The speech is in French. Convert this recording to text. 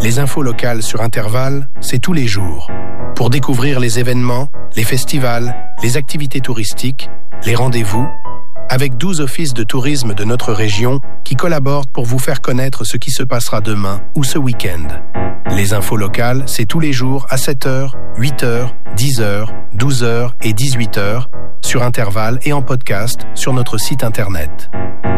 Les infos locales sur Intervalle, c'est tous les jours. Pour découvrir les événements, les festivals, les activités touristiques, les rendez-vous, avec 12 offices de tourisme de notre région qui collaborent pour vous faire connaître ce qui se passera demain ou ce week-end. Les infos locales, c'est tous les jours à 7h, 8h, 10h, 12h et 18h sur Intervalle et en podcast sur notre site internet.